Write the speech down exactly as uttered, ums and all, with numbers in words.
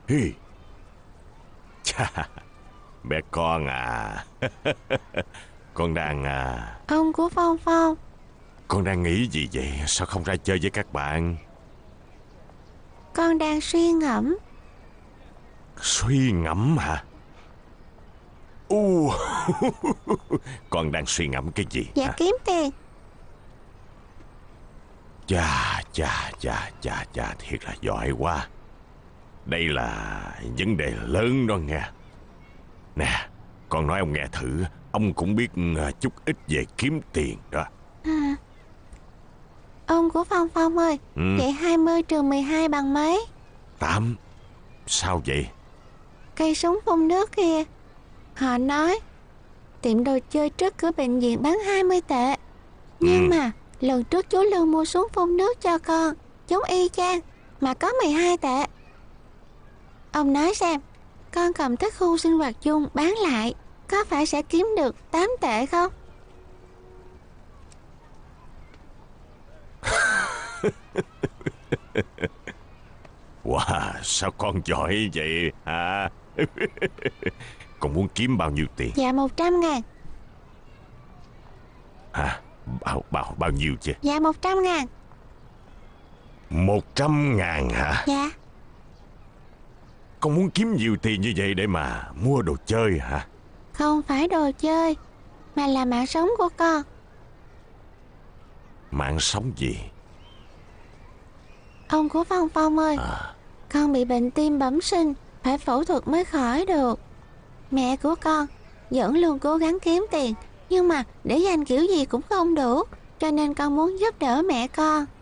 Hi. Chà, bé con à. Con đang à Ông của Phong Phong. Con đang nghĩ gì vậy? Sao không ra chơi với các bạn? Con đang suy ngẫm. Suy ngẫm hả? U. Con đang suy ngẫm cái gì Dạ hả? kiếm tiền. Chà chà chà chà chà, thiệt là giỏi quá. Đây là vấn đề lớn đó nghe. Nè, con nói ông nghe thử. Ông cũng biết chút ít về kiếm tiền đó. À, ông của Phong Phong ơi, ừ. vậy hai mươi trừ mười hai bằng mấy? Tám. Sao vậy? Cây súng phun nước kia. Họ nói tiệm đồ chơi trước cửa bệnh viện bán hai mươi tệ. Nhưng ừ. mà lần trước chú Lương mua súng phun nước cho con, giống y chang, mà có mười hai tệ. Ông nói xem, con cầm thức khu sinh hoạt chung bán lại, có phải sẽ kiếm được tám tệ không? Wow, sao con giỏi vậy hả? Con muốn kiếm bao nhiêu tiền? Dạ một trăm ngàn. Hả? Bao, bao, bao nhiêu chứ? Dạ một trăm ngàn. Một trăm ngàn hả? Dạ. Con muốn kiếm nhiều tiền như vậy để mà mua đồ chơi hả? Không phải đồ chơi, mà là mạng sống của con. Mạng sống gì? Ông của Phong Phong ơi, à. Con bị bệnh tim bẩm sinh, phải phẫu thuật mới khỏi được. Mẹ của con vẫn luôn cố gắng kiếm tiền, nhưng mà để dành kiểu gì cũng không đủ, cho nên con muốn giúp đỡ mẹ con.